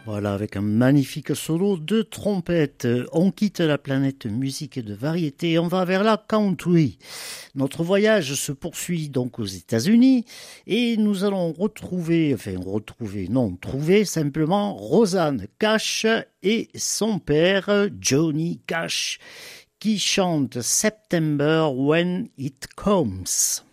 Voilà, avec un magnifique solo de trompette. On quitte la planète musique de variété et on va vers la country. Notre voyage se poursuit donc aux États-Unis et nous allons trouver simplement Rosanne Cash et son père Johnny Cash qui chante September When It Comes.